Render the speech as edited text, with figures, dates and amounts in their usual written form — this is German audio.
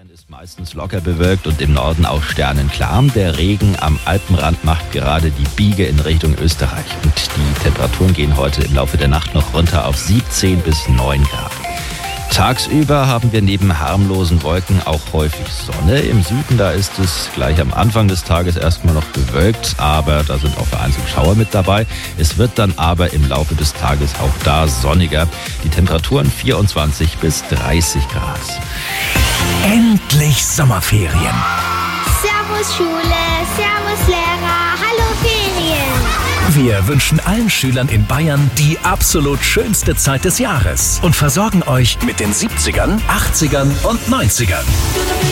Bayern ist meistens locker bewölkt und im Norden auch sternenklar. Der Regen am Alpenrand macht gerade die Biege in Richtung Österreich. Und die Temperaturen gehen heute im Laufe der Nacht noch runter auf 17 bis 9 Grad. Tagsüber haben wir neben harmlosen Wolken auch häufig Sonne. Im Süden, da ist es gleich am Anfang des Tages erstmal noch bewölkt, aber da sind auch vereinzelt Schauer mit dabei. Es wird dann aber im Laufe des Tages auch da sonniger. Die Temperaturen 24 bis 30 Grad. Endlich Sommerferien. Servus Schule, servus Lehrer, hallo Ferien. Wir wünschen allen Schülern in Bayern die absolut schönste Zeit des Jahres und versorgen euch mit den 70ern, 80ern und 90ern.